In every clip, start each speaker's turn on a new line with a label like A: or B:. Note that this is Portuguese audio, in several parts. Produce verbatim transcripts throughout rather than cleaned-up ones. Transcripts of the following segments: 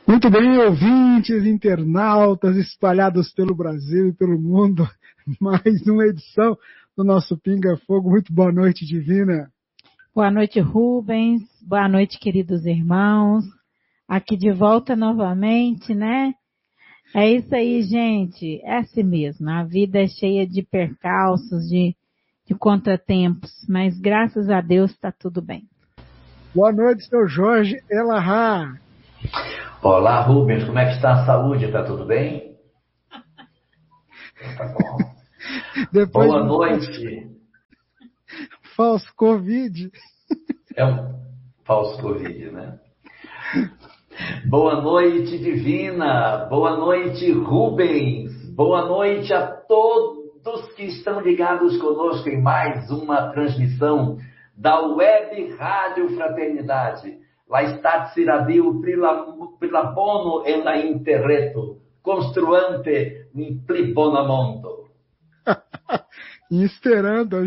A: Muito bem, ouvintes, internautas espalhados pelo Brasil e pelo mundo, mais uma edição do nosso Pinga Fogo. Muito boa noite, Divina.
B: Boa noite, Rubens. Boa noite, queridos irmãos. Aqui de volta novamente, né? É isso aí, gente. É assim mesmo. A vida é cheia de percalços, de, de contratempos, mas graças a Deus está tudo bem.
A: Boa noite, seu Jorge Elahá.
C: Olá, Rubens, como é que está a saúde? Está tudo bem? Tá bom.
A: Depois
C: Boa
A: de...
C: noite.
A: Falso Covid.
C: É um falso Covid, né? Boa noite, Divina. Boa noite, Rubens. Boa noite a todos que estão ligados conosco em mais uma transmissão da Web Rádio Fraternidade. La stat siradio prilabono e la interreto, construante in pli bona mondo.
A: Esperando.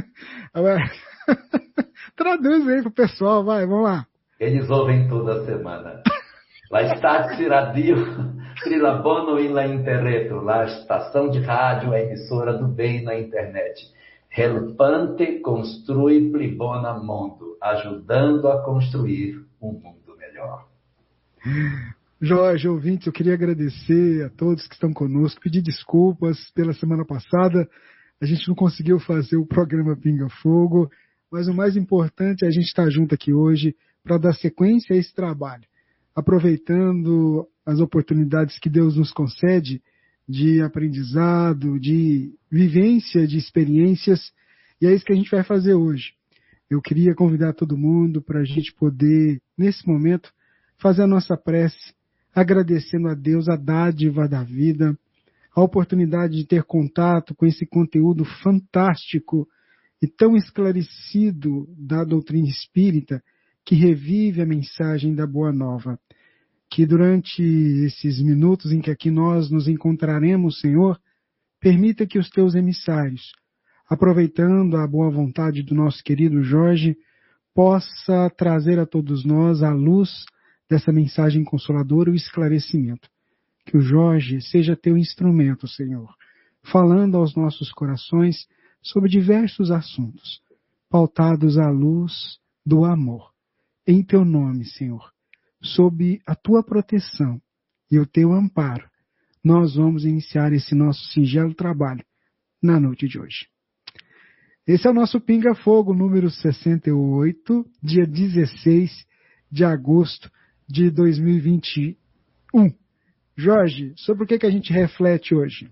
A: Traduz aí pro pessoal, vai, vamos lá.
C: Eles ouvem toda semana. La stat siradio prilabono e la interreto, la estação de rádio, a emissora do bem na internet. Helpante construi pli bona mondo, ajudando a construir um mundo melhor.
A: Jorge, ouvintes, eu queria agradecer a todos que estão conosco, pedir desculpas pela semana passada, a gente não conseguiu fazer o programa Pinga Fogo, mas o mais importante é a gente estar junto aqui hoje para dar sequência a esse trabalho, aproveitando as oportunidades que Deus nos concede de aprendizado, de vivência, de experiências, e é isso que a gente vai fazer hoje. Eu queria convidar todo mundo para a gente poder, nesse momento, fazer a nossa prece, agradecendo a Deus a dádiva da vida, a oportunidade de ter contato com esse conteúdo fantástico e tão esclarecido da doutrina espírita, que revive a mensagem da Boa Nova. Que durante esses minutos em que aqui nós nos encontraremos, Senhor, permita que os teus emissários, aproveitando a boa vontade do nosso querido Jorge, possa trazer a todos nós a luz dessa mensagem consoladora e o esclarecimento. Que o Jorge seja teu instrumento, Senhor, falando aos nossos corações sobre diversos assuntos, pautados à luz do amor. Em teu nome, Senhor, sob a tua proteção e o teu amparo, nós vamos iniciar esse nosso singelo trabalho na noite de hoje. Esse é o nosso Pinga Fogo número sessenta e oito, dia dezesseis de agosto de dois mil e vinte e um. Jorge, sobre o que, que a gente reflete hoje?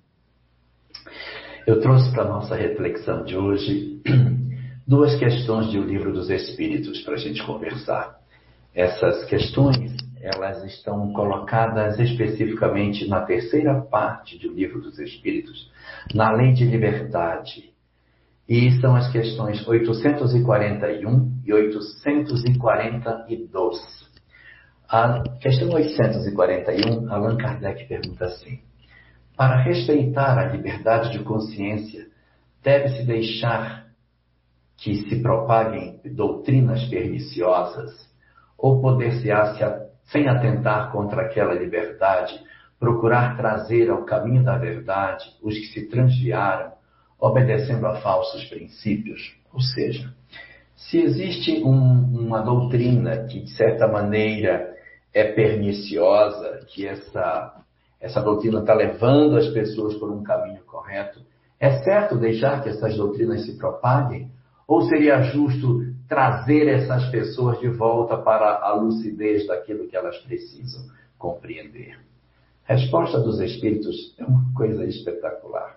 C: Eu trouxe para a nossa reflexão de hoje duas questões de O Livro dos Espíritos para a gente conversar. Essas questões, elas estão colocadas especificamente na terceira parte do Livro dos Espíritos, na Lei de Liberdade. E são as questões oitocentos e quarenta e um e oitocentos e quarenta e dois. A questão oitocentos e quarenta e um, Allan Kardec pergunta assim: para respeitar a liberdade de consciência, deve-se deixar que se propaguem doutrinas perniciosas, ou poder-se-á, sem atentar contra aquela liberdade, procurar trazer ao caminho da verdade os que se transviaram, obedecendo a falsos princípios? Ou seja, se existe um, uma doutrina que, de certa maneira, é perniciosa, que essa, essa doutrina está levando as pessoas por um caminho correto, é certo deixar que essas doutrinas se propaguem? Ou seria justo trazer essas pessoas de volta para a lucidez daquilo que elas precisam compreender? A resposta dos Espíritos é uma coisa espetacular.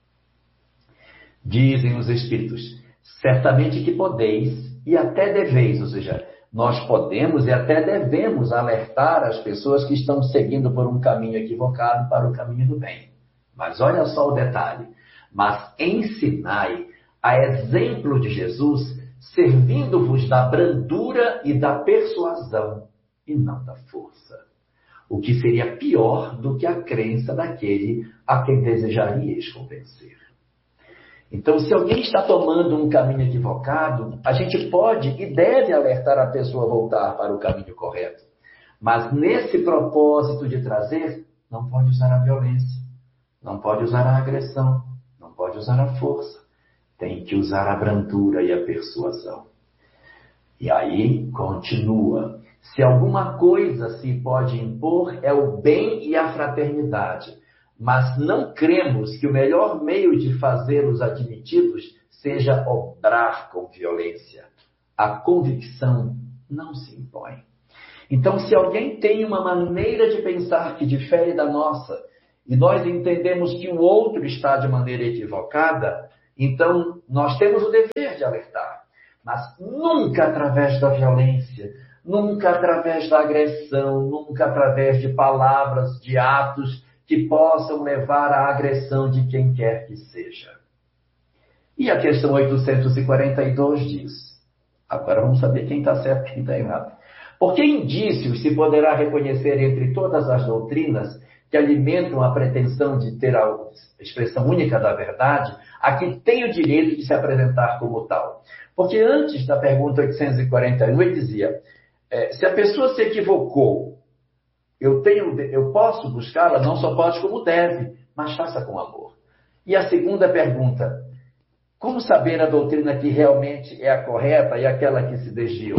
C: Dizem os Espíritos: certamente que podeis e até deveis, ou seja, nós podemos e até devemos alertar as pessoas que estão seguindo por um caminho equivocado para o caminho do bem. Mas olha só o detalhe: mas ensinai, a exemplo de Jesus, servindo-vos da brandura e da persuasão, e não da força. O que seria pior do que a crença daquele a quem desejaríeis convencer. Então, se alguém está tomando um caminho equivocado, a gente pode e deve alertar a pessoa a voltar para o caminho correto. Mas nesse propósito de trazer, não pode usar a violência, não pode usar a agressão, não pode usar a força. Tem que usar a brandura e a persuasão. E aí, continua. Se alguma coisa se pode impor, é o bem e a fraternidade. Mas não cremos que o melhor meio de fazê-los admitidos seja obrar com violência. A convicção não se impõe. Então, se alguém tem uma maneira de pensar que difere da nossa, e nós entendemos que o outro está de maneira equivocada, então nós temos o dever de alertar. Mas nunca através da violência, nunca através da agressão, nunca através de palavras, de atos que possam levar à agressão de quem quer que seja. E a questão oitocentos e quarenta e dois diz, agora vamos saber quem está certo e quem está errado. Por que indícios se poderá reconhecer entre todas as doutrinas que alimentam a pretensão de ter a expressão única da verdade, a que tem o direito de se apresentar como tal? Porque antes da pergunta oitocentos e quarenta e um, ele dizia, é, se a pessoa se equivocou, eu, tenho, eu posso buscá-la, não só pode como deve, mas faça com amor. E a segunda pergunta, como saber a doutrina que realmente é a correta e aquela que se desviou?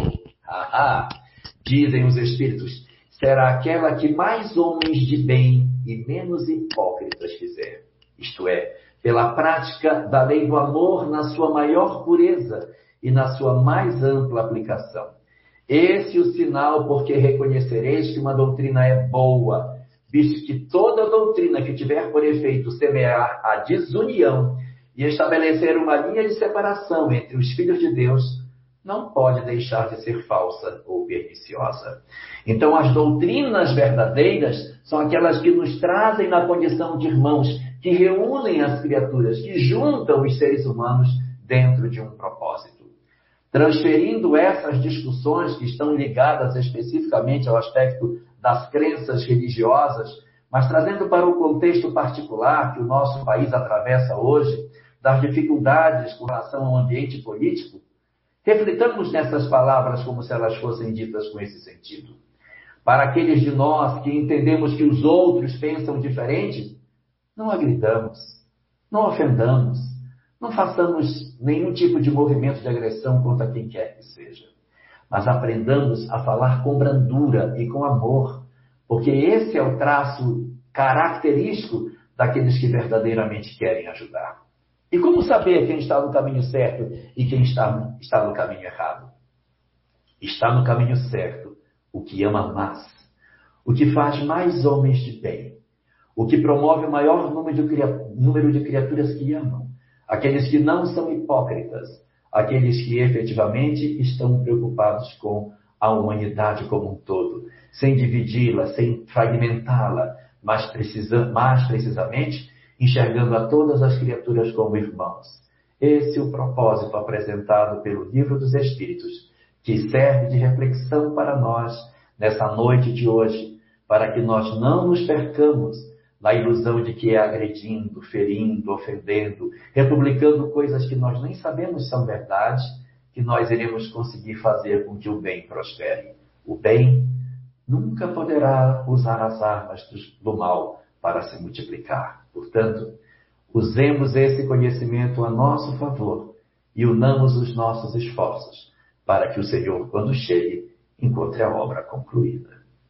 C: Ah, dizem os Espíritos, será aquela que mais homens de bem e menos hipócritas fizer. Isto é, pela prática da lei do amor na sua maior pureza e na sua mais ampla aplicação. Esse é o sinal porque reconhecereis que uma doutrina é boa, visto que toda doutrina que tiver por efeito semear a desunião e estabelecer uma linha de separação entre os filhos de Deus, não pode deixar de ser falsa ou perniciosa. Então, as doutrinas verdadeiras são aquelas que nos trazem na condição de irmãos, que reúnem as criaturas, que juntam os seres humanos dentro de um propósito. Transferindo essas discussões que estão ligadas especificamente ao aspecto das crenças religiosas, mas trazendo para o contexto particular que o nosso país atravessa hoje, das dificuldades com relação ao ambiente político, reflitamos nessas palavras como se elas fossem ditas com esse sentido. Para aqueles de nós que entendemos que os outros pensam diferente, não agridamos, não ofendamos, não façamos nenhum tipo de movimento de agressão contra quem quer que seja. Mas aprendamos a falar com brandura e com amor, porque esse é o traço característico daqueles que verdadeiramente querem ajudar. E como saber quem está no caminho certo e quem está, está no caminho errado? Está no caminho certo o que ama mais, o que faz mais homens de bem, o que promove o maior número de, número de criaturas que amam, aqueles que não são hipócritas, aqueles que efetivamente estão preocupados com a humanidade como um todo, sem dividi-la, sem fragmentá-la, mas, precisa, mais precisamente enxergando a todas as criaturas como irmãos. Esse é o propósito apresentado pelo Livro dos Espíritos, que serve de reflexão para nós nessa noite de hoje, para que nós não nos percamos na ilusão de que é agredindo, ferindo, ofendendo, republicando coisas que nós nem sabemos são verdade, que nós iremos conseguir fazer com que o bem prospere. O bem nunca poderá usar as armas do mal para se multiplicar. Portanto, usemos esse conhecimento a nosso favor e unamos os nossos esforços para que o Senhor, quando chegue, encontre a obra concluída.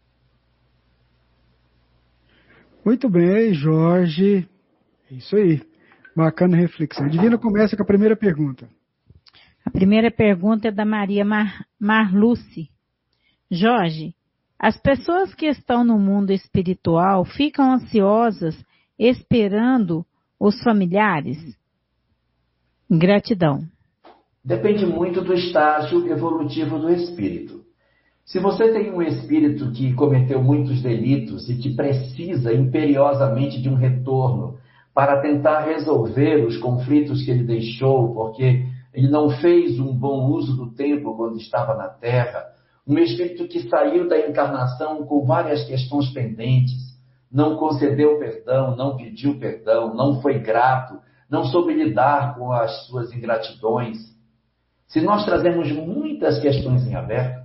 A: Muito bem, Jorge. É isso aí. Bacana reflexão. Divina começa com a primeira pergunta.
B: A primeira pergunta é da Maria Mar, Marluce. Jorge, as pessoas que estão no mundo espiritual ficam ansiosas esperando os familiares? Gratidão.
C: Depende muito do estágio evolutivo do espírito. Se você tem um espírito que cometeu muitos delitos e que precisa imperiosamente de um retorno para tentar resolver os conflitos que ele deixou, porque ele não fez um bom uso do tempo quando estava na Terra, um espírito que saiu da encarnação com várias questões pendentes, não concedeu perdão, não pediu perdão, não foi grato, não soube lidar com as suas ingratidões. Se nós trazemos muitas questões em aberto,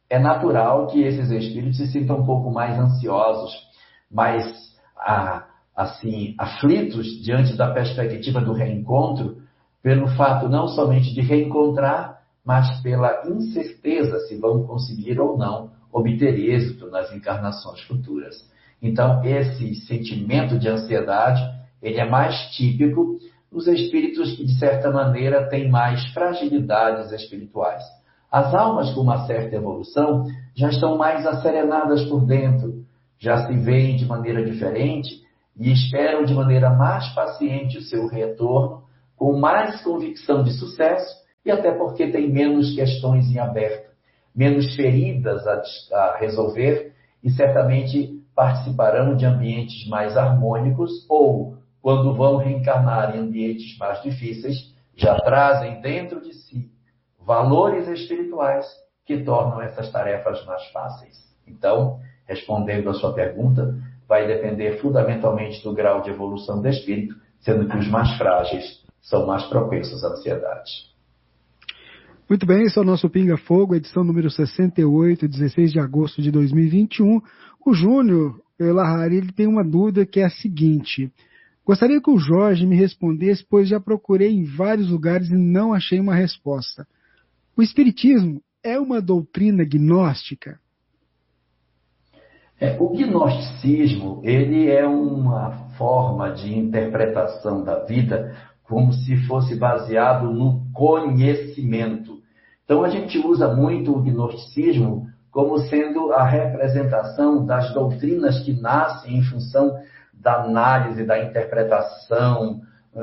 C: é natural que esses espíritos se sintam um pouco mais ansiosos, mais ah, assim, aflitos diante da perspectiva do reencontro, pelo fato não somente de reencontrar, mas pela incerteza se vão conseguir ou não obter êxito nas encarnações futuras. Então, esse sentimento de ansiedade, ele é mais típico nos espíritos que, de certa maneira, têm mais fragilidades espirituais. As almas com uma certa evolução já estão mais asserenadas por dentro, já se veem de maneira diferente e esperam de maneira mais paciente o seu retorno, com mais convicção de sucesso e até porque tem menos questões em aberto, menos feridas a, a resolver e certamente participarão de ambientes mais harmônicos ou, quando vão reencarnar em ambientes mais difíceis, já trazem dentro de si valores espirituais que tornam essas tarefas mais fáceis. Então, respondendo à sua pergunta, vai depender fundamentalmente do grau de evolução do espírito, sendo que os mais frágeis são mais propensos à ansiedade.
A: Muito bem, esse é o nosso Pinga Fogo, edição número sessenta e oito, dezesseis de agosto de dois mil e vinte e um. O Júnior Lahari, ele tem uma dúvida que é a seguinte: gostaria que o Jorge me respondesse, pois já procurei em vários lugares e não achei uma resposta. O Espiritismo é uma doutrina gnóstica?
C: É, o gnosticismo, ele é uma forma de interpretação da vida como se fosse baseado no conhecimento. Então, a gente usa muito o gnosticismo como sendo a representação das doutrinas que nascem em função da análise, da interpretação,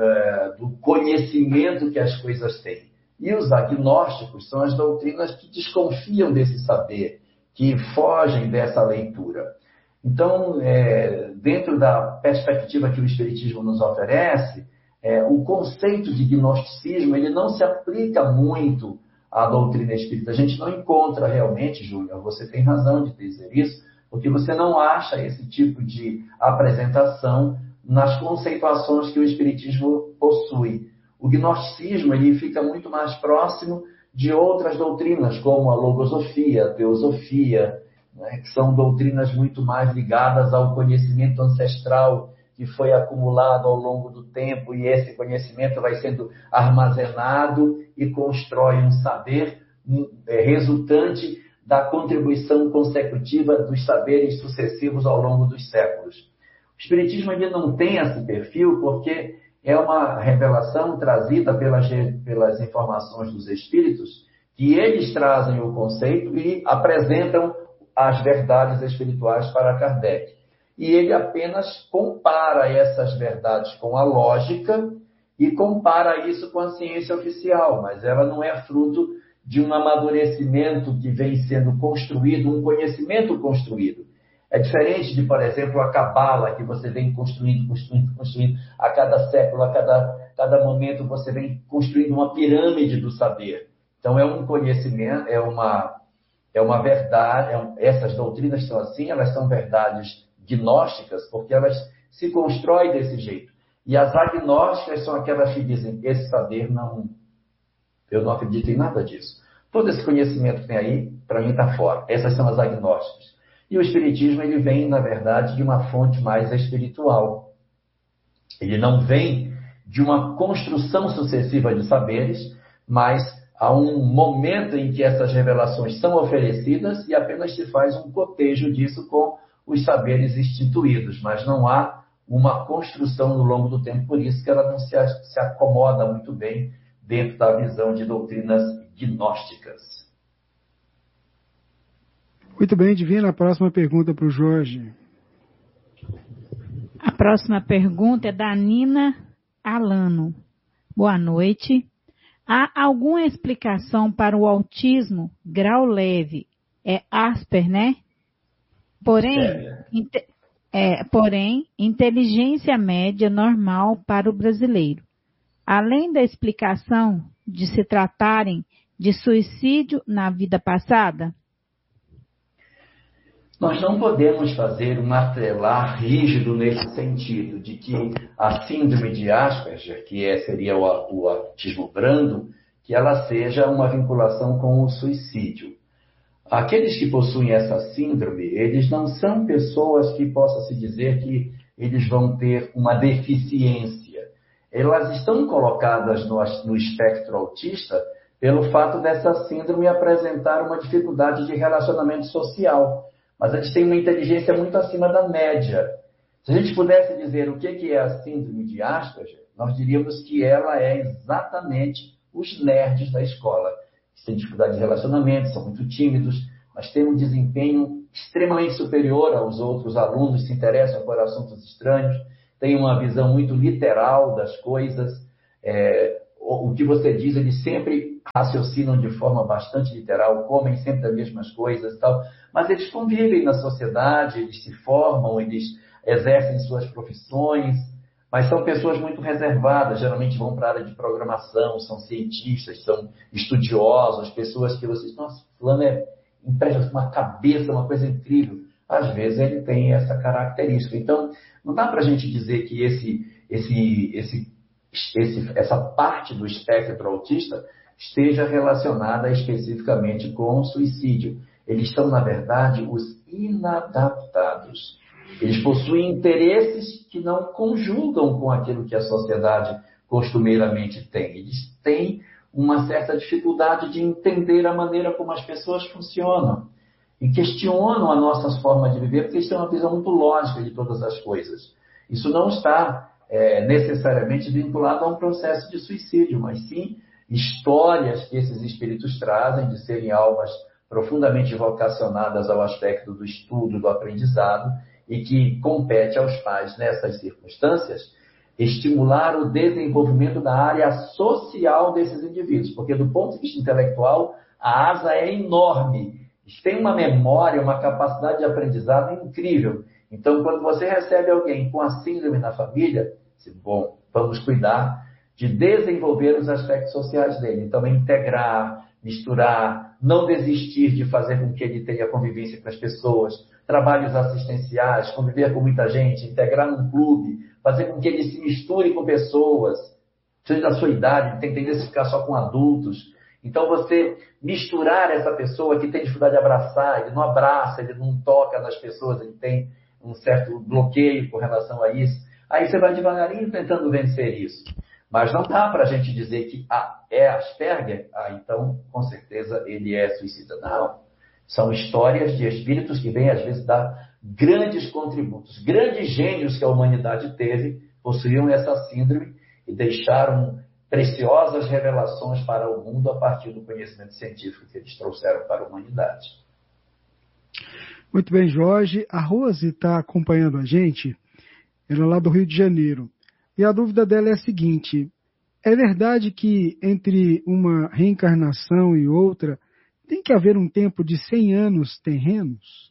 C: é, do conhecimento que as coisas têm. E os agnósticos são as doutrinas que desconfiam desse saber, que fogem dessa leitura. Então, é, dentro da perspectiva que o Espiritismo nos oferece, é, o conceito de gnosticismo ele não se aplica muito à doutrina espírita. A gente não encontra realmente, Júnior, você tem razão de dizer isso, porque você não acha esse tipo de apresentação nas conceituações que o Espiritismo possui. O gnosticismo ele fica muito mais próximo de outras doutrinas, como a logosofia, a teosofia, né, que são doutrinas muito mais ligadas ao conhecimento ancestral que foi acumulado ao longo do tempo, e esse conhecimento vai sendo armazenado e constrói um saber é, resultante da contribuição consecutiva dos saberes sucessivos ao longo dos séculos. O Espiritismo ele não tem esse perfil porque é uma revelação trazida pelas, pelas informações dos Espíritos, que eles trazem o conceito e apresentam as verdades espirituais para Kardec. E ele apenas compara essas verdades com a lógica e compara isso com a ciência oficial, mas ela não é fruto de um amadurecimento que vem sendo construído, um conhecimento construído. É diferente de, por exemplo, a Cabala, que você vem construindo, construindo, construindo, a cada século, a cada, cada momento você vem construindo uma pirâmide do saber. Então é um conhecimento, é uma, é uma verdade, é um, essas doutrinas são assim, elas são verdades gnósticas, porque elas se constroem desse jeito. E as agnósticas são aquelas que dizem, esse saber não, eu não acredito em nada disso. Todo esse conhecimento que tem aí, para mim está fora. Essas são as agnósticas. E o Espiritismo, ele vem, na verdade, de uma fonte mais espiritual. Ele não vem de uma construção sucessiva de saberes, mas há um momento em que essas revelações são oferecidas e apenas se faz um cotejo disso com os saberes instituídos, mas não há uma construção no longo do tempo, por isso que ela não se, se acomoda muito bem dentro da visão de doutrinas gnósticas.
A: Muito bem, Divina, a próxima pergunta para o Jorge.
B: A próxima pergunta é da Nina Alano. Boa noite. Há alguma explicação para o autismo grau leve? É Asper, né? Porém, é. inte, é, porém, inteligência média normal para o brasileiro. Além da explicação de se tratarem de suicídio na vida passada?
C: Nós não podemos fazer um atrelar rígido nesse sentido, de que a síndrome de Asperger, que é, seria o, o autismo brando, que ela seja uma vinculação com o suicídio. Aqueles que possuem essa síndrome, eles não são pessoas que possa se dizer que eles vão ter uma deficiência. Elas estão colocadas no, no espectro autista pelo fato dessa síndrome apresentar uma dificuldade de relacionamento social. Mas eles têm uma inteligência muito acima da média. Se a gente pudesse dizer o que é a síndrome de Asperger, nós diríamos que ela é exatamente os nerds da escola. Eles têm dificuldade de relacionamento, são muito tímidos, mas têm um desempenho extremamente superior aos outros alunos, se interessam por assuntos estranhos, têm uma visão muito literal das coisas. É, o, o que você diz, eles sempre raciocinam de forma bastante literal, comem sempre as mesmas coisas e tal, mas eles convivem na sociedade, eles se formam, eles exercem suas profissões, mas são pessoas muito reservadas, geralmente vão para a área de programação, são cientistas, são estudiosos, pessoas que vocês, nossa, fulano é empresta uma cabeça, uma coisa incrível. Às vezes ele tem essa característica. Então, não dá para a gente dizer que esse, esse, esse, esse, essa parte do espectro autista esteja relacionada especificamente com o suicídio. Eles são, na verdade, os inadaptados. Eles possuem interesses que não conjugam com aquilo que a sociedade costumeiramente tem. Eles têm uma certa dificuldade de entender a maneira como as pessoas funcionam e questionam as nossas formas de viver, porque eles têm uma visão muito lógica de todas as coisas. Isso não está é, necessariamente vinculado a um processo de suicídio, mas sim histórias que esses espíritos trazem de serem almas profundamente vocacionadas ao aspecto do estudo, do aprendizado, e que compete aos pais, nessas circunstâncias, estimular o desenvolvimento da área social desses indivíduos, porque do ponto de vista intelectual, a asa é enorme. Eles têm uma memória, uma capacidade de aprendizado incrível. Então, quando você recebe alguém com a síndrome na família, bom, vamos cuidar de desenvolver os aspectos sociais dele. Então, integrar, misturar, não desistir de fazer com que ele tenha convivência com as pessoas, trabalhos assistenciais, conviver com muita gente, integrar num clube, fazer com que ele se misture com pessoas, seja da sua idade, tem tendência a ficar só com adultos. Então, você misturar essa pessoa que tem dificuldade de abraçar, ele não abraça, ele não toca nas pessoas, ele tem um certo bloqueio com relação a isso. Aí você vai devagarinho tentando vencer isso. Mas não dá para a gente dizer que ah, é Asperger, ah, então, com certeza, ele é suicida. Não. São histórias de espíritos que vêm, às vezes, dar grandes contributos. Grandes gênios que a humanidade teve possuíam essa síndrome e deixaram preciosas revelações para o mundo a partir do conhecimento científico que eles trouxeram para a humanidade.
A: Muito bem, Jorge. A Rose está acompanhando a gente, ela é lá do Rio de Janeiro. E a dúvida dela é a seguinte: é verdade que entre uma reencarnação e outra tem que haver um tempo de cem anos terrenos?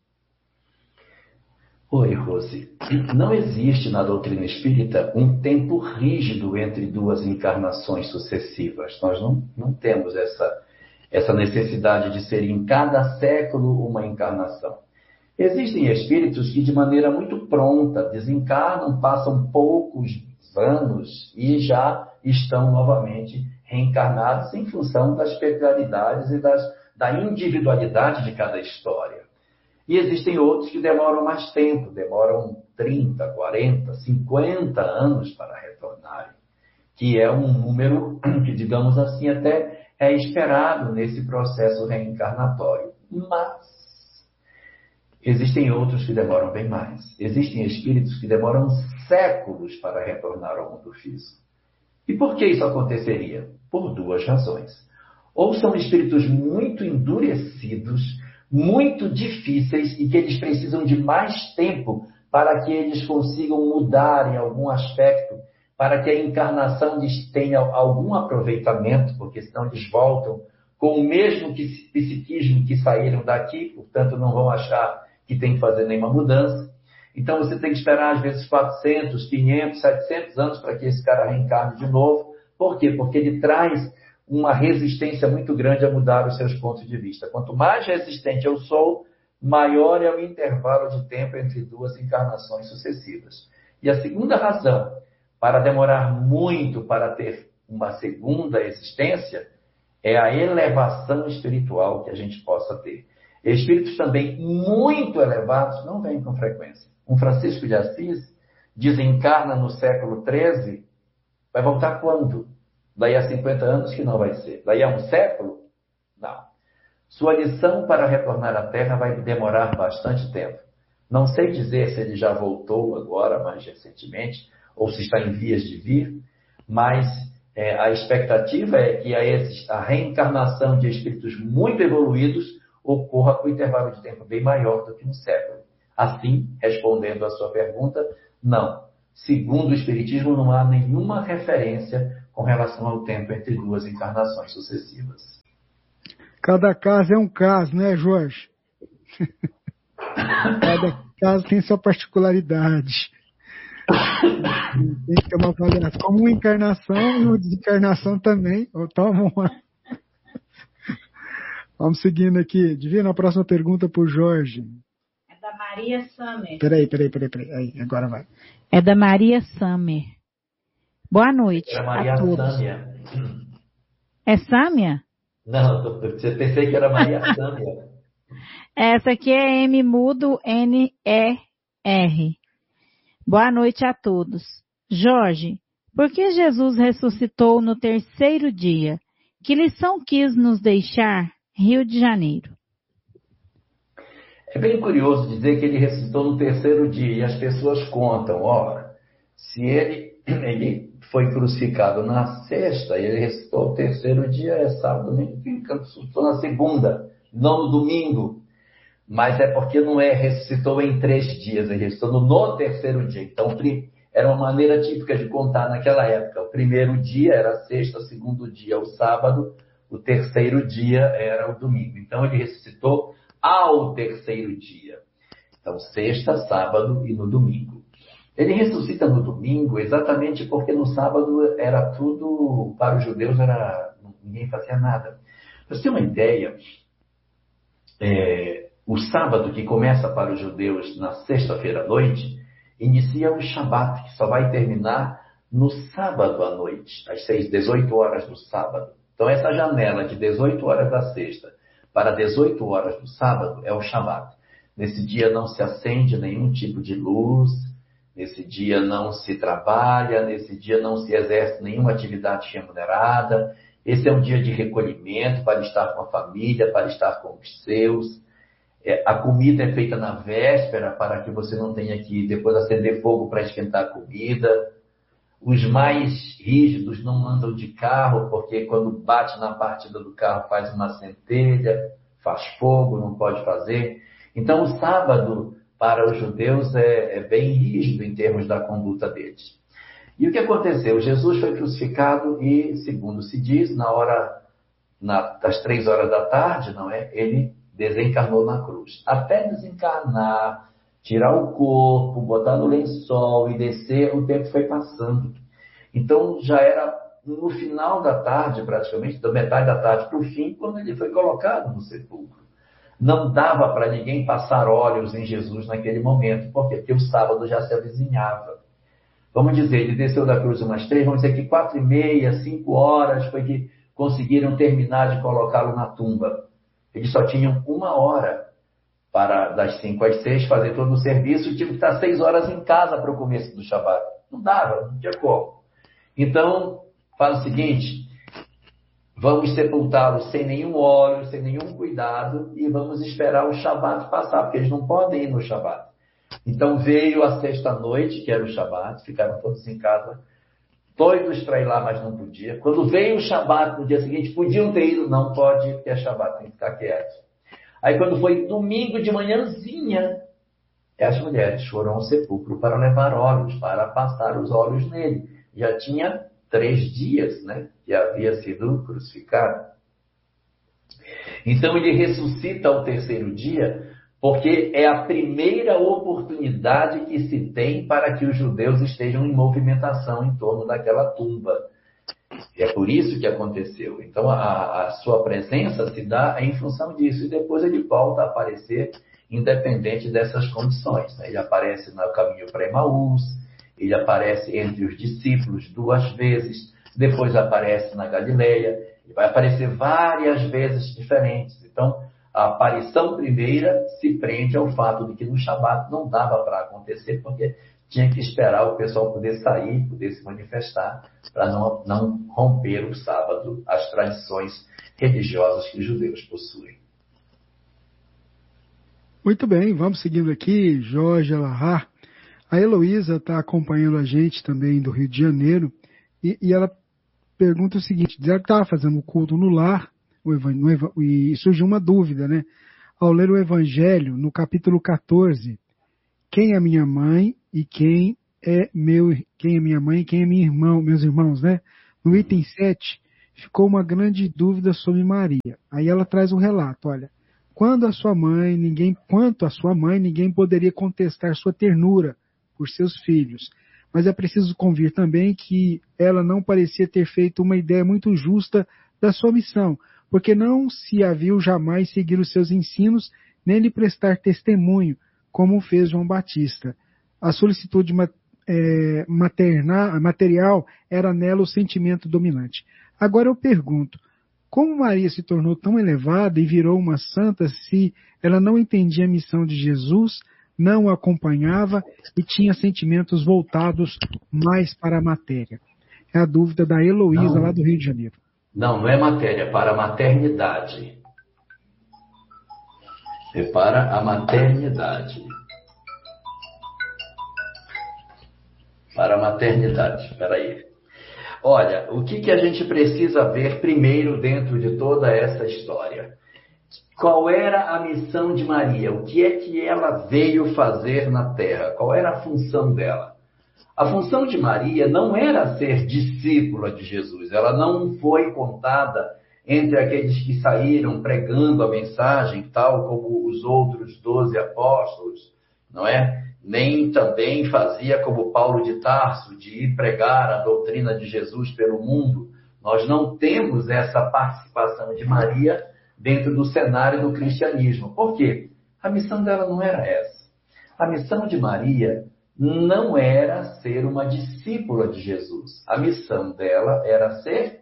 C: Oi, Rose. Não existe na doutrina espírita um tempo rígido entre duas encarnações sucessivas. Nós não, não temos essa, essa necessidade de ser em cada século uma encarnação. Existem espíritos que, de maneira muito pronta, desencarnam, passam poucos anos e já estão novamente reencarnados em função das peculiaridades e das, da individualidade de cada história. E existem outros que demoram mais tempo, demoram trinta, quarenta, cinquenta anos para retornarem, que é um número que, digamos assim, até é esperado nesse processo reencarnatório. Mas existem outros que demoram bem mais. Existem espíritos que demoram séculos para retornar ao mundo físico. E por que isso aconteceria? Por duas razões. Ou são espíritos muito endurecidos, muito difíceis e que eles precisam de mais tempo para que eles consigam mudar em algum aspecto, para que a encarnação lhes tenha algum aproveitamento, porque senão eles voltam com o mesmo psiquismo que saíram daqui, portanto não vão achar que tem que fazer nenhuma mudança. Então você tem que esperar às vezes quatrocentos, quinhentos, setecentos anos para que esse cara reencarne de novo. Por quê? Porque ele traz uma resistência muito grande a mudar os seus pontos de vista. Quanto mais resistente eu sou, maior é o intervalo de tempo entre duas encarnações sucessivas. E a segunda razão para demorar muito para ter uma segunda existência é a elevação espiritual que a gente possa ter. Espíritos também muito elevados não vêm com frequência. Um Francisco de Assis desencarna no século treze, vai voltar quando? Daí a cinquenta anos que não vai ser. Daí a um século? Não. Sua lição para retornar à Terra vai demorar bastante tempo. Não sei dizer se ele já voltou agora, mais recentemente, ou se está em vias de vir, mas é, a expectativa é que a, esses, a reencarnação de espíritos muito evoluídos ocorra com um intervalo de tempo bem maior do que um século. Assim, respondendo à sua pergunta, não. Segundo o Espiritismo, não há nenhuma referência com relação ao tempo entre duas encarnações sucessivas.
A: Cada caso é um caso, né, Jorge? Cada caso tem sua particularidade. Tem que ter uma avaliação. Como uma encarnação e uma desencarnação também. Toma uma. Vamos seguindo aqui. Divina, a próxima pergunta para o Jorge.
B: É da Maria Samer.
A: Peraí, peraí, peraí, peraí. Aí, agora vai.
B: É da Maria Samer. Boa noite.
C: É Maria
B: a todos.
C: Sâmia.
B: É Sâmia?
C: Não, eu pensei que era Maria Sâmia.
B: Essa aqui é M mudo N E R. Boa noite a todos. Jorge, por que Jesus ressuscitou no terceiro dia? Que lição quis nos deixar? Rio de Janeiro.
C: É bem curioso dizer que ele ressuscitou no terceiro dia, e as pessoas contam, ora, se ele, ele foi crucificado na sexta, e ele ressuscitou no terceiro dia, é sábado, domingo, ele ressuscitou na segunda, não no domingo, mas é porque não é ressuscitou em três dias, ele ressuscitou no terceiro dia. Então, era uma maneira típica de contar naquela época. O primeiro dia era a sexta, o segundo dia o sábado, o terceiro dia era o domingo. Então, ele ressuscitou ao terceiro dia. Então, sexta, sábado e no domingo. Ele ressuscita no domingo exatamente porque no sábado era tudo, para os judeus, era, ninguém fazia nada. Para você ter uma ideia, é, o sábado, que começa para os judeus na sexta-feira à noite, inicia o Shabat, que só vai terminar no sábado à noite, às seis, dezoito horas do sábado. Então, essa janela de dezoito horas da sexta para dezoito horas do sábado é o Shabat. Nesse dia não se acende nenhum tipo de luz, nesse dia não se trabalha, nesse dia não se exerce nenhuma atividade remunerada. Esse é um dia de recolhimento para estar com a família, para estar com os seus. É, a comida é feita na véspera para que você não tenha que depois acender fogo para esquentar a comida. Os mais rígidos não andam de carro, porque quando bate na partida do carro faz uma centelha, faz fogo, não pode fazer. Então, o sábado, para os judeus, é, é bem rígido em termos da conduta deles. E o que aconteceu? Jesus foi crucificado e, segundo se diz, na hora, na, das três horas da tarde, não é? Ele desencarnou na cruz. Até desencarnar, tirar o corpo, botar no lençol e descer, o tempo foi passando. Então, já era no final da tarde, praticamente, da metade da tarde para o fim, quando ele foi colocado no sepulcro. Não dava para ninguém passar óleos em Jesus naquele momento. Por quê? Porque o sábado já se avizinhava. Vamos dizer, ele desceu da cruz umas três, vamos dizer que quatro e meia, cinco horas foi que conseguiram terminar de colocá-lo na tumba. Eles só tinham uma hora para, das cinco às seis, fazer todo o serviço, e tinham que estar seis horas em casa para o começo do Shabat. Não dava, não tinha como. Então, faz o seguinte, vamos sepultá-lo sem nenhum óleo, sem nenhum cuidado, e vamos esperar o Shabat passar, porque eles não podem ir no Shabat. Então veio a sexta-noite, que era o Shabat, ficaram todos em casa, doidos para ir lá, mas não podia. Quando veio o Shabat no dia seguinte, podiam ter ido, não pode, porque é Shabat, tem que ficar quieto. Aí quando foi domingo de manhãzinha, as mulheres foram ao sepulcro para levar óleos, para passar os óleos nele. Já tinha três dias, né, que havia sido crucificado. Então ele ressuscita ao terceiro dia, porque é a primeira oportunidade que se tem para que os judeus estejam em movimentação em torno daquela tumba. E é por isso que aconteceu. Então a, a sua presença se dá em função disso, e depois ele volta a aparecer independente dessas condições, né? Ele aparece no caminho para Emaús, ele aparece entre os discípulos duas vezes, depois aparece na Galileia, ele vai aparecer várias vezes diferentes. Então, a aparição primeira se prende ao fato de que no Shabat não dava para acontecer, porque tinha que esperar o pessoal poder sair, poder se manifestar, para não, não romper o sábado, as tradições religiosas que os judeus possuem.
A: Muito bem, vamos seguindo aqui, Jorge Alahar. A Heloísa está acompanhando a gente também do Rio de Janeiro, e, e ela pergunta o seguinte, ela estava fazendo o culto no lar, o evan, no evan, e surgiu uma dúvida, né? Ao ler o Evangelho, no capítulo quatorze, quem é minha mãe e quem é meu, quem é minha mãe e quem é meu irmão, meus irmãos, né? No item sete, ficou uma grande dúvida sobre Maria. Aí ela traz um relato, olha, quando a sua mãe, ninguém, quanto a sua mãe, ninguém poderia contestar sua ternura por seus filhos. Mas é preciso convir também que ela não parecia ter feito uma ideia muito justa da sua missão, porque não se a viu jamais seguir os seus ensinos, nem lhe prestar testemunho, como fez João Batista. A solicitude é, materna, material era nela o sentimento dominante. Agora eu pergunto, como Maria se tornou tão elevada e virou uma santa se ela não entendia a missão de Jesus, não o acompanhava e tinha sentimentos voltados mais para a matéria? É a dúvida da Heloísa, lá do Rio de Janeiro.
C: Não, não é matéria, é para a maternidade. É para a maternidade. Para a maternidade, espera aí. Olha, o que, que a gente precisa ver primeiro dentro de toda essa história? Qual era a missão de Maria? O que é que ela veio fazer na Terra? Qual era a função dela? A função de Maria não era ser discípula de Jesus. Ela não foi contada entre aqueles que saíram pregando a mensagem, tal como os outros doze apóstolos, não é? Nem também fazia como Paulo de Tarso, de ir pregar a doutrina de Jesus pelo mundo. Nós não temos essa participação de Maria dentro do cenário do cristianismo. Por quê? A missão dela não era essa. A missão de Maria não era ser uma discípula de Jesus. A missão dela era ser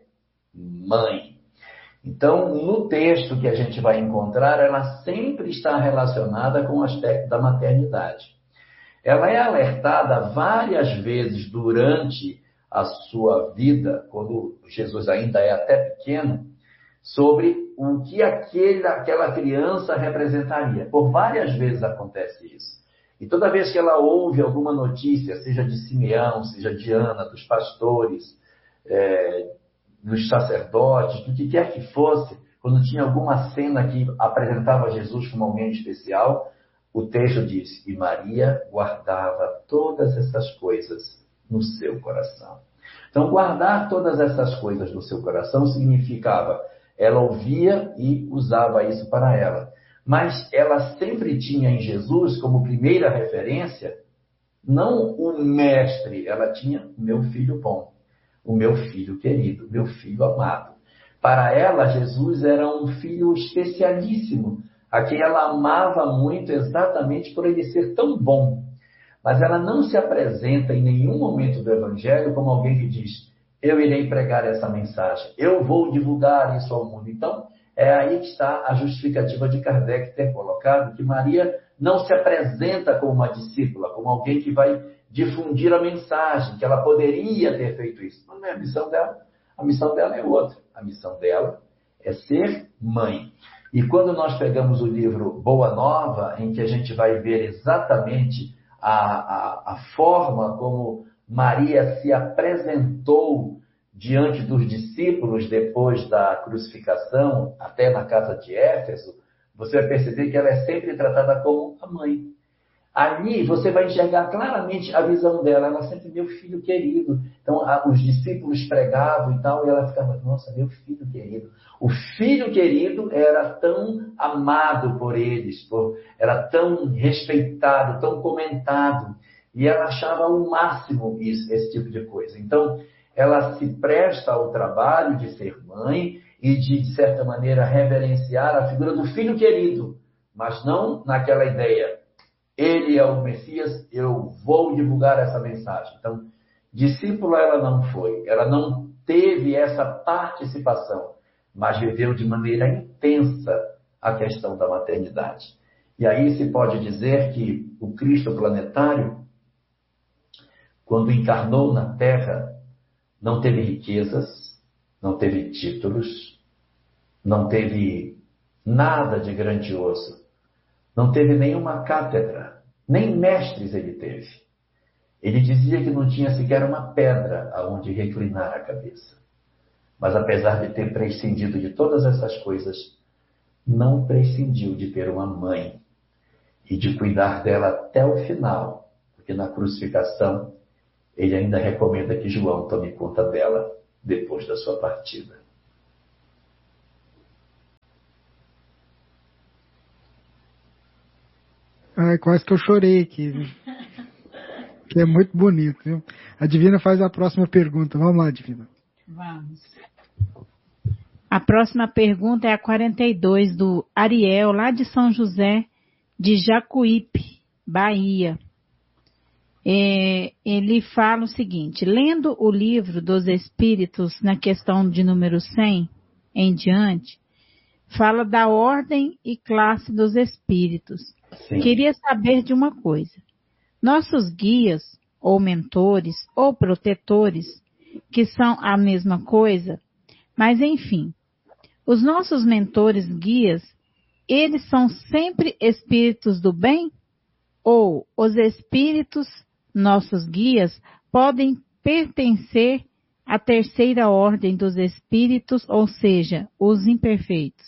C: mãe. Então, no texto que a gente vai encontrar, ela sempre está relacionada com o aspecto da maternidade. Ela é alertada várias vezes durante a sua vida, quando Jesus ainda é até pequeno, sobre o que aquele, aquela criança representaria. Por várias vezes acontece isso. E toda vez que ela ouve alguma notícia, seja de Simeão, seja de Ana, dos pastores, é, dos sacerdotes, do que quer que fosse, quando tinha alguma cena que apresentava Jesus como alguém especial, o texto diz, e Maria guardava todas essas coisas no seu coração. Então, guardar todas essas coisas no seu coração significava, ela ouvia e usava isso para ela. Mas ela sempre tinha em Jesus, como primeira referência, não o mestre, ela tinha meu filho bom, o meu filho querido, meu filho amado. Para ela, Jesus era um filho especialíssimo, a quem ela amava muito exatamente por ele ser tão bom. Mas ela não se apresenta em nenhum momento do Evangelho como alguém que diz, eu irei pregar essa mensagem, eu vou divulgar isso ao mundo. Então, é aí que está a justificativa de Kardec ter colocado que Maria não se apresenta como uma discípula, como alguém que vai difundir a mensagem, que ela poderia ter feito isso. Mas não é a missão dela. A missão dela é outra. A missão dela é ser mãe. E quando nós pegamos o livro Boa Nova, em que a gente vai ver exatamente a, a, a forma como Maria se apresentou diante dos discípulos depois da crucificação, até na casa de Éfeso, você vai perceber que ela é sempre tratada como a mãe. Ali você vai enxergar claramente a visão dela. Ela sempre, meu filho querido. Então, os discípulos pregavam e tal, e ela ficava, nossa, meu filho querido. O filho querido era tão amado por eles, por, era tão respeitado, tão comentado. E ela achava o máximo isso, esse tipo de coisa. Então, ela se presta ao trabalho de ser mãe e de, de certa maneira, reverenciar a figura do filho querido, mas não naquela ideia. Ele é o Messias, eu vou divulgar essa mensagem. Então, discípula ela não foi, ela não teve essa participação, mas viveu de maneira intensa a questão da maternidade. E aí se pode dizer que o Cristo planetário, quando encarnou na Terra, não teve riquezas, não teve títulos, não teve nada de grandioso, não teve nenhuma cátedra, nem mestres ele teve. Ele dizia que não tinha sequer uma pedra aonde reclinar a cabeça. Mas apesar de ter prescindido de todas essas coisas, não prescindiu de ter uma mãe e de cuidar dela até o final, porque na crucificação ele ainda recomenda que João tome conta dela depois da sua partida.
A: Ai, quase que eu chorei aqui, viu? Que é muito bonito, viu? A Divina faz a próxima pergunta. Vamos lá, Divina.
B: Vamos. A próxima pergunta é a quarenta e dois, do Ariel, lá de São José de Jacuípe, Bahia. É, ele fala o seguinte: lendo o livro dos Espíritos, na questão de número cem em diante, fala da ordem e classe dos Espíritos. Sim. Queria saber de uma coisa. Nossos guias, ou mentores, ou protetores, que são a mesma coisa, mas enfim, os nossos mentores guias, eles são sempre espíritos do bem? Ou os espíritos, nossos guias, podem pertencer à terceira ordem dos espíritos, ou seja, os imperfeitos?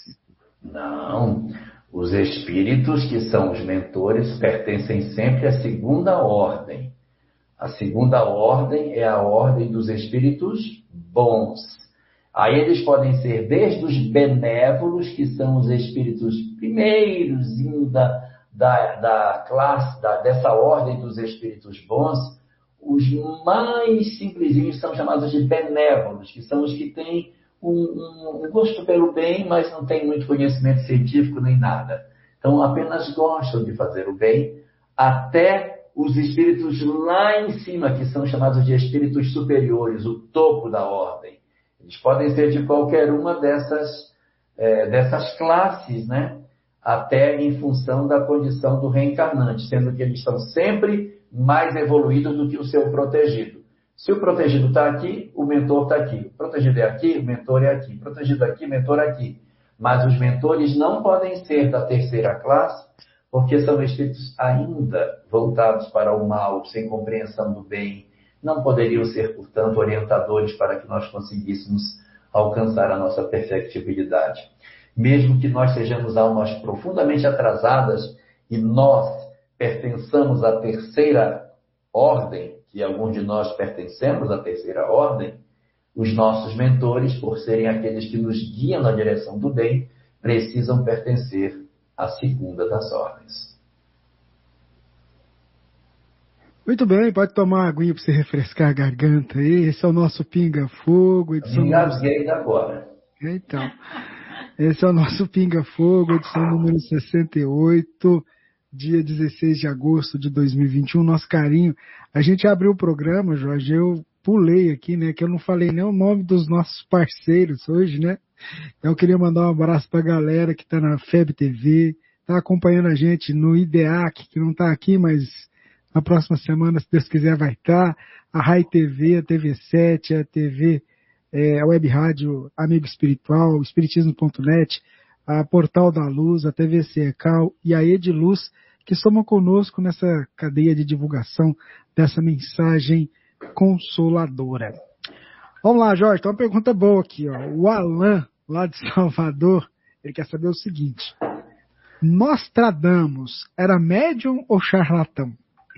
C: Não, os espíritos que são os mentores pertencem sempre à segunda ordem. A segunda ordem é a ordem dos espíritos bons. Aí eles podem ser desde os benévolos, que são os espíritos primeiros da, da, da classe, da, dessa ordem dos espíritos bons. Os mais simplesinhos são chamados de benévolos, que são os que têm um, um, um gosto pelo bem, mas não têm muito conhecimento científico nem nada. Então apenas gostam de fazer o bem, até os espíritos lá em cima, que são chamados de espíritos superiores, o topo da ordem. Eles podem ser de qualquer uma dessas, é, dessas classes, né? Até em função da condição do reencarnante, sendo que eles estão sempre mais evoluídos do que o seu protegido. Se o protegido está aqui, o mentor está aqui. O protegido é aqui, o mentor é aqui. O protegido aqui, o mentor é aqui. Mas os mentores não podem ser da terceira classe, porque são espíritos ainda voltados para o mal, sem compreensão do bem. Não poderiam ser, portanto, orientadores para que nós conseguíssemos alcançar a nossa perfectibilidade. Mesmo que nós sejamos almas profundamente atrasadas e nós pertençamos à terceira ordem, que alguns de nós pertencemos à terceira ordem, os nossos mentores, por serem aqueles que nos guiam na direção do bem, precisam pertencer à segunda das ordens.
A: Muito bem, pode tomar uma aguinha para você refrescar a garganta aí. Esse é o nosso Pinga Fogo. Edição
C: Engasguei agora.
A: Então, esse é o nosso Pinga Fogo, edição número sessenta e oito, dia dezesseis de agosto de dois mil e vinte e um. Nosso carinho. A gente abriu o programa, Jorge, eu pulei aqui, né, que eu não falei nem o nome dos nossos parceiros hoje, né? Eu queria mandar um abraço para a galera que está na F E B T V, está acompanhando a gente no I D E A C, que não está aqui, mas na próxima semana, se Deus quiser, vai estar. A Rai T V, a T V sete, a T V, é, a Web Rádio Amigo Espiritual, espiritismo ponto net, a Portal da Luz, a T V C E C A L e a Ediluz, que somam conosco nessa cadeia de divulgação dessa mensagem consoladora. Vamos lá, Jorge, tem uma pergunta boa aqui, ó. O Alan, lá de Salvador, ele quer saber o seguinte: Nostradamus era médium ou charlatão?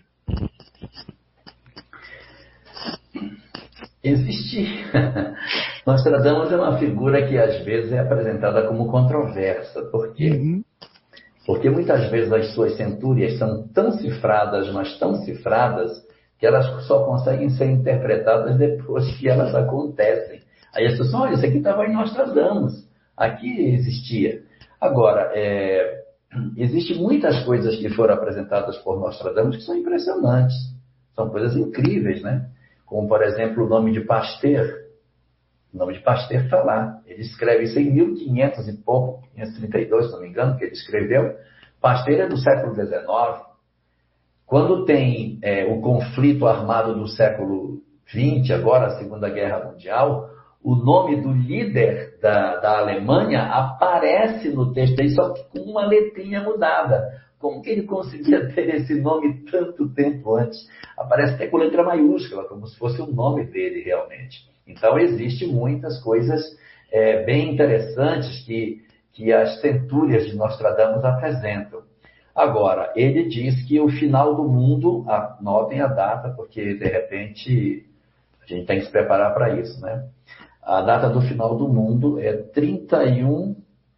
C: Existe. Nostradamus é uma figura que às vezes é apresentada como controversa. Por quê? Uhum. Porque muitas vezes as suas centúrias são tão cifradas, mas tão cifradas, que elas só conseguem ser interpretadas depois que elas acontecem. Aí as pessoas, olha, isso aqui estava em Nostradamus, aqui existia. Agora, é, existem muitas coisas que foram apresentadas por Nostradamus que são impressionantes, são coisas incríveis, né? Como, por exemplo, o nome de Pasteur. O nome de Pasteur está lá. Ele escreve isso em mil e quinhentos e pouco, quinhentos e trinta e dois, se não me engano, que ele escreveu. Pasteur é do século dezenove. Quando tem é, o conflito armado do século vinte, agora a Segunda Guerra Mundial, o nome do líder da, da Alemanha aparece no texto aí, só que com uma letrinha mudada. Como que ele conseguia ter esse nome tanto tempo antes? Aparece até com letra maiúscula, como se fosse o nome dele realmente. Então, existem muitas coisas é, bem interessantes que, que as centúrias de Nostradamus apresentam. Agora, ele diz que o final do mundo, anotem a data, porque de repente a gente tem que se preparar para isso, né? A data do final do mundo é trinta e um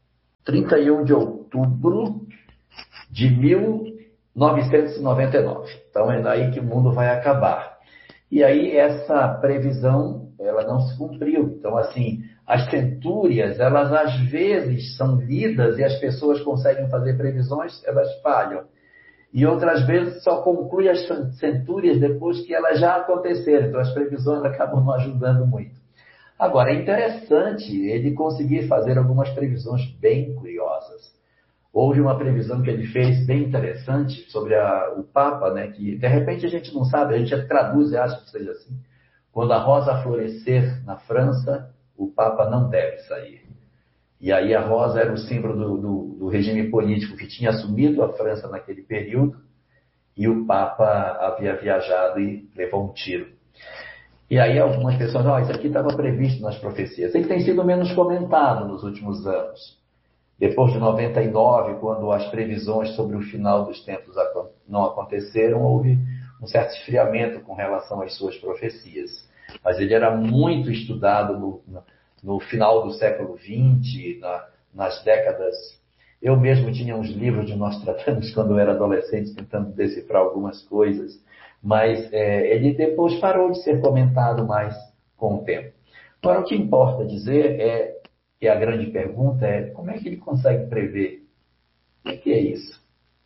C: de outubro de mil novecentos e noventa e nove. Então é daí que o mundo vai acabar. E aí essa previsão, ela não se cumpriu. Então assim, as centúrias, elas às vezes são lidas e as pessoas conseguem fazer previsões, elas falham. E outras vezes só conclui as centúrias depois que elas já aconteceram. Então as previsões acabam não ajudando muito. Agora, é interessante ele conseguir fazer algumas previsões bem curiosas. Houve uma previsão que ele fez bem interessante sobre a, o Papa, né, que de repente a gente não sabe, a gente traduz e acha que seja assim. Quando a rosa florescer na França, o Papa não deve sair. E aí a rosa era o símbolo do, do, do regime político que tinha assumido a França naquele período, e o Papa havia viajado e levou um tiro. E aí algumas pessoas, ó, oh, isso aqui estava previsto nas profecias. Ele tem sido menos comentado nos últimos anos. Depois de noventa e nove, quando as previsões sobre o final dos tempos não aconteceram, houve um certo esfriamento com relação às suas profecias. Mas ele era muito estudado no, no final do século vinte, na, nas décadas... Eu mesmo tinha uns livros de Nostradamus quando eu era adolescente, tentando decifrar algumas coisas. Mas é, ele depois parou de ser comentado mais com o tempo. Agora, o que importa dizer é, e a grande pergunta é, como é que ele consegue prever? O que é isso?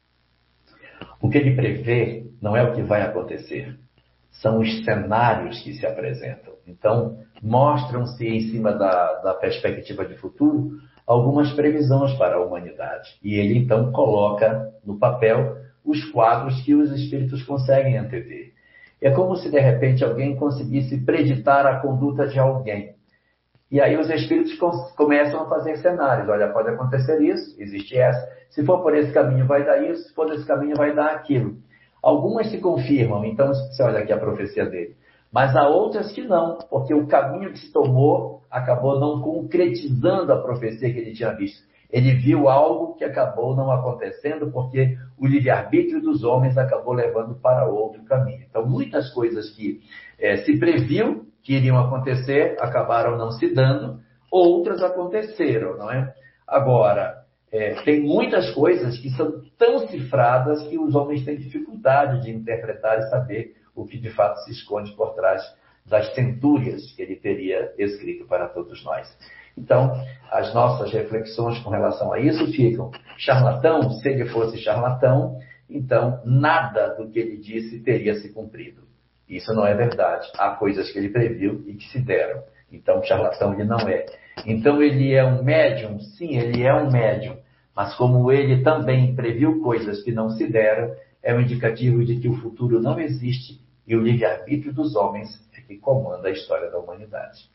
C: O que ele prevê não é o que vai acontecer, são os cenários que se apresentam. Então, mostram-se em cima da, da perspectiva de futuro algumas previsões para a humanidade. E ele, então, coloca no papel os quadros que os espíritos conseguem antever. É como se, de repente, alguém conseguisse preditar a conduta de alguém. E aí os espíritos começam a fazer cenários. Olha, pode acontecer isso, existe essa. Se for por esse caminho, vai dar isso. Se for desse caminho, vai dar aquilo. Algumas se confirmam, então você olha aqui a profecia dele. Mas há outras que não, porque o caminho que se tomou acabou não concretizando a profecia que ele tinha visto. Ele viu algo que acabou não acontecendo porque o livre-arbítrio dos homens acabou levando para outro caminho. Então, muitas coisas que é, se previu que iriam acontecer acabaram não se dando, outras aconteceram, não é? Agora, é, tem muitas coisas que são tão cifradas que os homens têm dificuldade de interpretar e saber o que de fato se esconde por trás das centúrias que ele teria escrito para todos nós. Então, as nossas reflexões com relação a isso ficam: charlatão, se ele fosse charlatão, então nada do que ele disse teria se cumprido. Isso não é verdade. Há coisas que ele previu e que se deram. Então, charlatão ele não é. Então, ele é um médium? Sim, ele é um médium. Mas como ele também previu coisas que não se deram, é um indicativo de que o futuro não existe e o livre-arbítrio dos homens é que comanda a história da humanidade.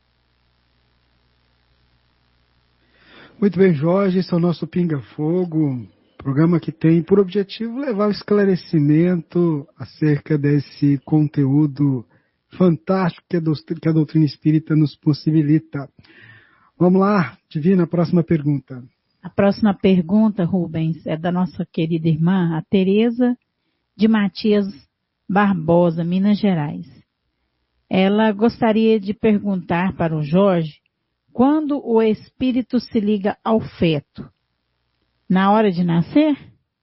A: Muito bem, Jorge, esse é o nosso Pinga Fogo, programa que tem por objetivo levar o esclarecimento acerca desse conteúdo fantástico que a doutrina, que a doutrina espírita nos possibilita. Vamos lá, Divina, a próxima pergunta.
B: A próxima pergunta, Rubens, é da nossa querida irmã, a Tereza de Matias Barbosa, Minas Gerais. Ela gostaria de perguntar para o Jorge: quando o espírito se liga ao feto? Na hora de nascer?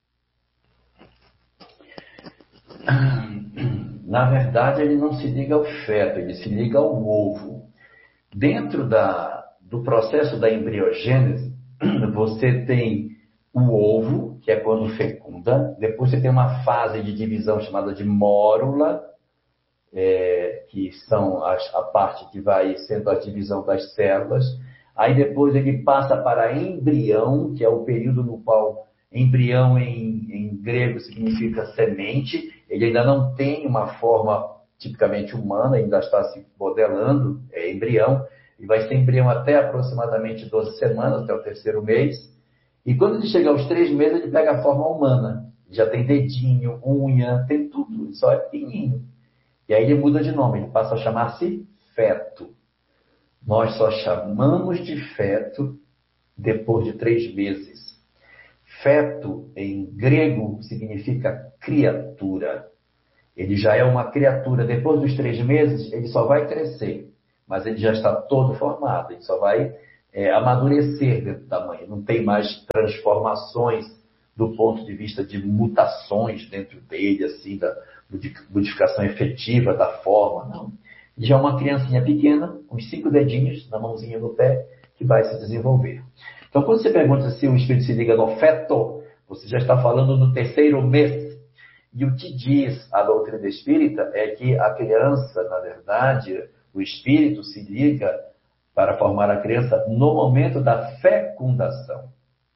C: Na verdade, ele não se liga ao feto, ele se liga ao ovo. Dentro da, do processo da embriogênese, você tem o ovo, que é quando fecunda. Depois você tem uma fase de divisão chamada de mórula. é, que são as, a parte que vai sendo a divisão das células. Aí depois ele passa para embrião, que é o período no qual embrião em, em grego significa semente. Ele ainda não tem uma forma tipicamente humana, ainda está se modelando, é embrião. E vai ser embrião até aproximadamente doze semanas, até o terceiro mês. E quando ele chega aos três meses, ele pega a forma humana. Já tem dedinho, unha, tem tudo, só é pequenininho. E aí ele muda de nome, ele passa a chamar-se feto. Nós só chamamos de feto depois de três meses. Feto, em grego, significa criatura. Ele já é uma criatura. Depois dos três meses, ele só vai crescer. Mas ele já está todo formado. Ele só vai é, amadurecer dentro da mãe. Não tem mais transformações do ponto de vista de mutações dentro dele, assim, da modificação efetiva da forma. Não. Ele já é uma criancinha pequena, com os cinco dedinhos na mãozinha do pé, que vai se desenvolver. Então, quando você pergunta se o espírito se liga no feto, você já está falando no terceiro mês. E o que diz a doutrina espírita é que a criança, na verdade, o espírito se liga para formar a criança no momento da fecundação.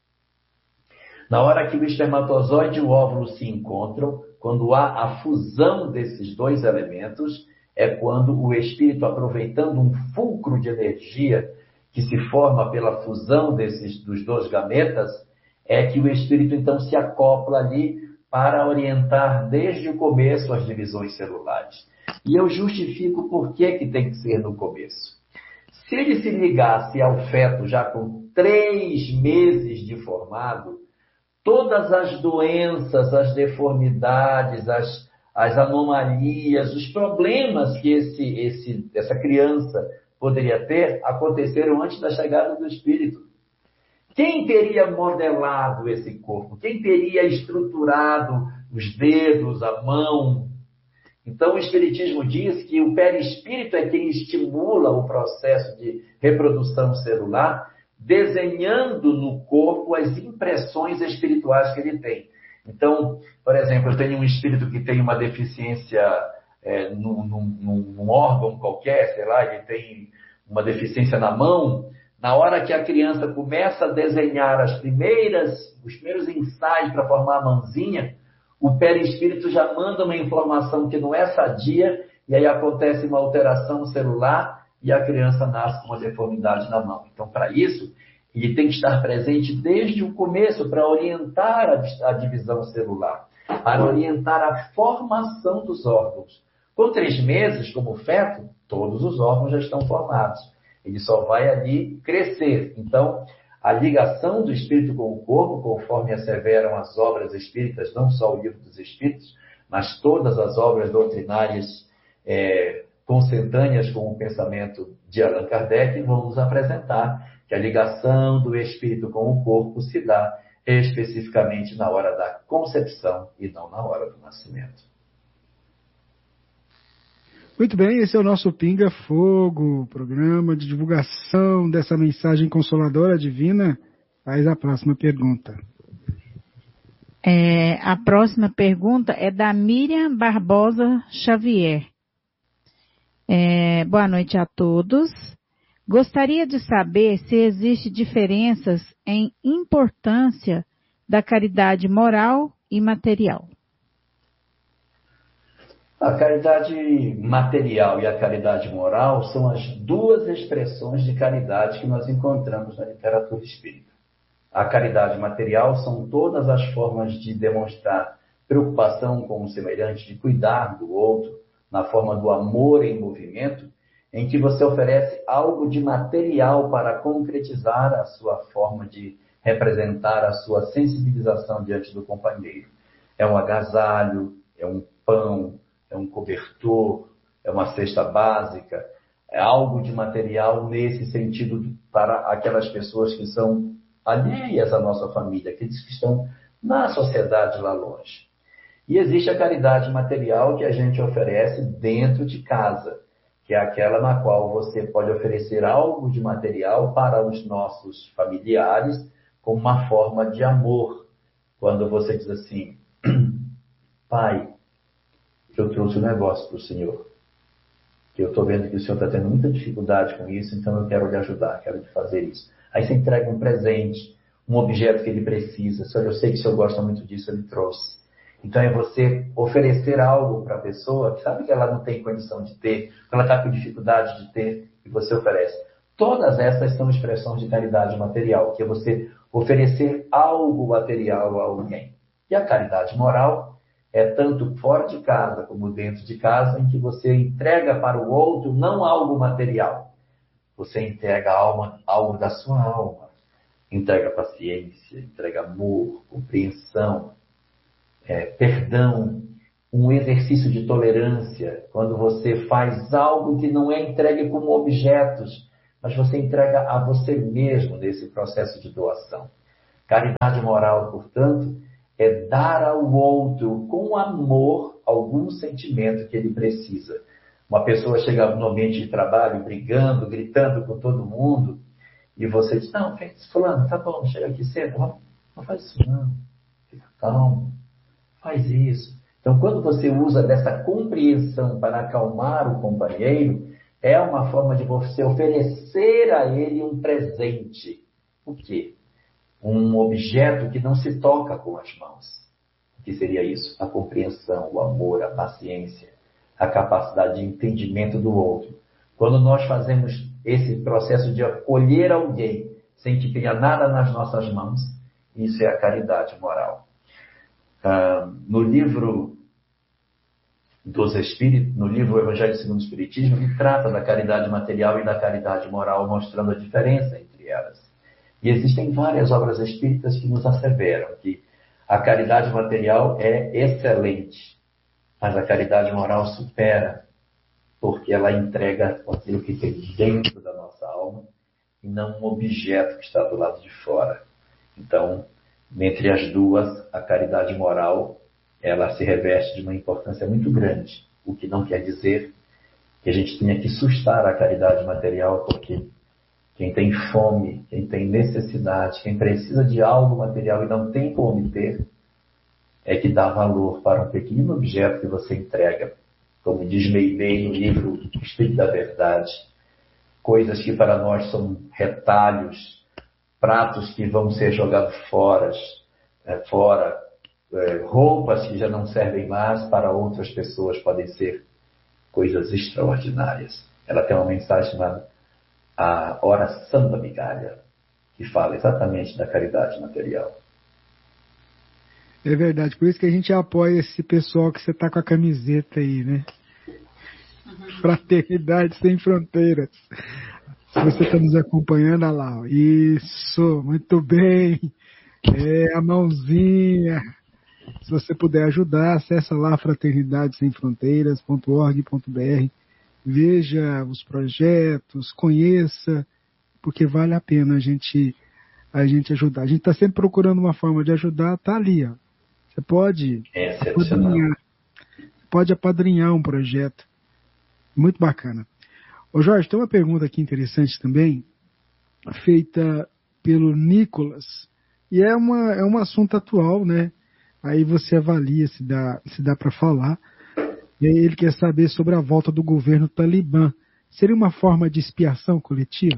C: Na hora que o espermatozoide e o óvulo se encontram, quando há a fusão desses dois elementos, é quando o espírito, aproveitando um fulcro de energia que se forma pela fusão desses, dos dois gametas, é que o espírito então se acopla ali para orientar desde o começo as divisões celulares. E eu justifico por que, que tem que ser no começo. Se ele se ligasse ao feto já com três meses de formado, todas as doenças, as deformidades, as, as anomalias, os problemas que esse, esse, essa criança poderia ter, aconteceram antes da chegada do espírito. Quem teria modelado esse corpo? Quem teria estruturado os dedos, a mão? Então, o Espiritismo diz que o perispírito é quem estimula o processo de reprodução celular, desenhando no corpo as impressões espirituais que ele tem. Então, por exemplo, eu tenho um espírito que tem uma deficiência é, num, num, num órgão qualquer, sei lá, ele tem uma deficiência na mão. Na hora que a criança começa a desenhar as primeiras, os primeiros ensaios para formar a mãozinha, o perispírito já manda uma informação que não é sadia, e aí acontece uma alteração celular e a criança nasce com uma deformidade na mão. Então, para isso, ele tem que estar presente desde o começo para orientar a, a divisão celular, para orientar a formação dos órgãos. Com três meses, como feto, todos os órgãos já estão formados. Ele só vai ali crescer. Então, a ligação do espírito com o corpo, conforme asseveram as obras espíritas, não só o Livro dos Espíritos, mas todas as obras doutrinárias é, consentâneas com o pensamento de Allan Kardec, vão nos apresentar que a ligação do espírito com o corpo se dá especificamente na hora da concepção e não na hora do nascimento.
A: Muito bem, esse é o nosso Pinga Fogo, programa de divulgação dessa mensagem consoladora divina. Faz a próxima pergunta.
B: É, a próxima pergunta é da Miriam Barbosa Xavier. É, boa noite a todos. Gostaria de saber se existe diferenças em importância da caridade moral e material.
C: A caridade material e a caridade moral são as duas expressões de caridade que nós encontramos na literatura espírita. A caridade material são todas as formas de demonstrar preocupação com o semelhante, de cuidar do outro, na forma do amor em movimento, em que você oferece algo de material para concretizar a sua forma de representar a sua sensibilização diante do companheiro. É um agasalho, é um pão, é um cobertor, é uma cesta básica, é algo de material nesse sentido para aquelas pessoas que são alheias à nossa família, aqueles que estão na sociedade lá longe. E existe a caridade material que a gente oferece dentro de casa, que é aquela na qual você pode oferecer algo de material para os nossos familiares como uma forma de amor. Quando você diz assim, pai, eu trouxe um negócio para o senhor. que eu estou vendo que o senhor está tendo muita dificuldade com isso, então eu quero lhe ajudar, quero lhe fazer isso. Aí você entrega um presente, um objeto que ele precisa. Senhor, eu sei que o senhor gosta muito disso, ele trouxe. Então é você oferecer algo para a pessoa que sabe que ela não tem condição de ter, que ela está com dificuldade de ter, e você oferece. Todas essas são expressões de caridade material, que é você oferecer algo material a alguém. E a caridade moral é tanto fora de casa como dentro de casa, em que você entrega para o outro não algo material. Você entrega alma, algo da sua alma. Entrega paciência, entrega amor, compreensão, é, perdão, um exercício de tolerância. Quando você faz algo que não é entregue como objetos, mas você entrega a você mesmo nesse processo de doação. Caridade moral, portanto, é dar ao outro com amor algum sentimento que ele precisa. Uma pessoa chega no ambiente de trabalho brigando, gritando com todo mundo, e você diz, não, fulano, tá bom, chega aqui cedo, não, não faz isso não, fica calmo, faz isso. Então, quando você usa dessa compreensão para acalmar o companheiro, é uma forma de você oferecer a ele um presente. O quê? Um objeto que não se toca com as mãos. O que seria isso? A compreensão, o amor, a paciência, a capacidade de entendimento do outro. Quando nós fazemos esse processo de acolher alguém sem que tenha nada nas nossas mãos, isso é a caridade moral. Ah, no livro dos Espíritos, no livro Evangelho segundo o Espiritismo, ele trata da caridade material e da caridade moral, mostrando a diferença entre elas. E existem várias obras espíritas que nos asseveram que a caridade material é excelente, mas a caridade moral supera, porque ela entrega aquilo que tem dentro da nossa alma e não um objeto que está do lado de fora. Então, entre as duas, a caridade moral, ela se reveste de uma importância muito grande, o que não quer dizer que a gente tenha que sustar a caridade material, porque quem tem fome, quem tem necessidade, quem precisa de algo material e não tem como ter, é que dá valor para um pequeno objeto que você entrega. Como diz Meimei no livro Espírito da Verdade, coisas que para nós são retalhos, pratos que vão ser jogados fora, é, fora é, roupas que já não servem mais, para outras pessoas podem ser coisas extraordinárias. Ela tem uma mensagem chamada A Oração da Migalha, que fala exatamente da caridade material.
A: É verdade, por isso que a gente apoia esse pessoal que você está com a camiseta aí, né? Fraternidade Sem Fronteiras. Se você está nos acompanhando, olha lá. Isso, muito bem. É, a mãozinha. Se você puder ajudar, acessa lá fraternidade sem fronteiras ponto org ponto br. Veja os projetos, conheça, porque vale a pena a gente, a gente ajudar. A gente está sempre procurando uma forma de ajudar, está ali, ó. Você pode apadrinhar, pode apadrinhar um projeto. Muito bacana. Ô Jorge, tem uma pergunta aqui interessante também, feita pelo Nicolas, e é, uma, é um assunto atual, né? Aí você avalia se dá, se dá para falar. E aí ele quer saber sobre a volta do governo talibã. Seria uma forma de expiação coletiva?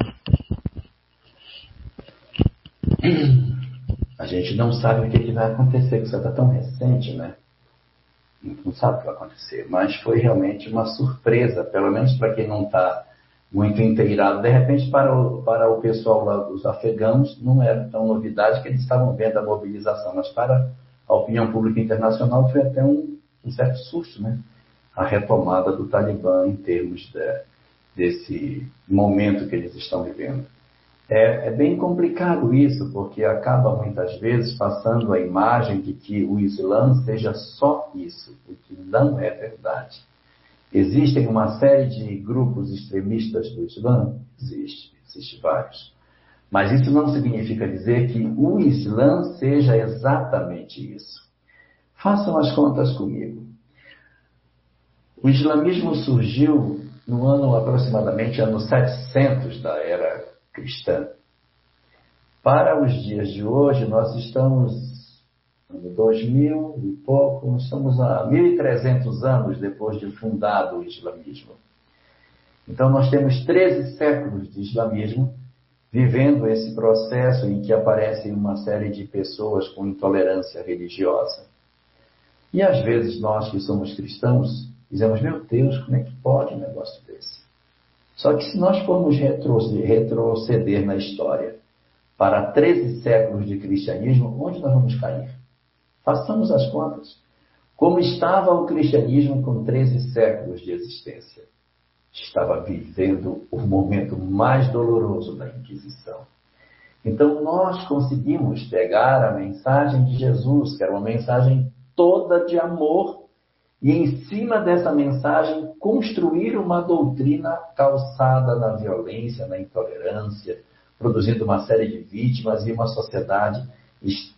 C: A gente não sabe o que, que vai acontecer, porque isso está tão recente, né? Não sabe o que vai acontecer. Mas foi realmente uma surpresa, pelo menos para quem não está muito inteirado. De repente, para o, para o pessoal lá, os afegãos, não era tão novidade que eles estavam vendo a mobilização. Mas para a opinião pública internacional foi até um, um certo susto, né? A retomada do Talibã em termos de, desse momento que eles estão vivendo. É, é bem complicado isso, porque acaba muitas vezes passando a imagem de que o Islã seja só isso, o que não é verdade. Existem uma série de grupos extremistas do Islã? Existe, existe vários. Mas isso não significa dizer que o Islã seja exatamente isso. Façam as contas comigo. O islamismo surgiu no ano aproximadamente ano setecentos da era cristã. Para os dias de hoje, nós estamos em dois mil e pouco, nós estamos há mil e trezentos anos depois de fundado o islamismo. Então nós temos treze séculos de islamismo vivendo esse processo em que aparecem uma série de pessoas com intolerância religiosa. E às vezes nós que somos cristãos dizemos, meu Deus, como é que pode um negócio desse? Só que se nós formos retroceder na história para treze séculos de cristianismo, onde nós vamos cair? Façamos as contas. Como estava o cristianismo com treze séculos de existência? Estava vivendo o momento mais doloroso da Inquisição. Então nós conseguimos pegar a mensagem de Jesus, que era uma mensagem toda de amor, e em cima dessa mensagem construir uma doutrina calçada na violência, na intolerância, produzindo uma série de vítimas e uma sociedade